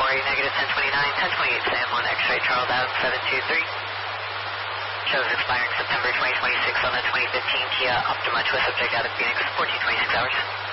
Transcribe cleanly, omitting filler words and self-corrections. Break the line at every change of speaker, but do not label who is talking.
Tower, negative 1029, 1028 Sam on X-ray Charles Adams 723. Shows expiring September 2026 on the 2015 Kia Optima to a subject out of Phoenix, 1426 hours.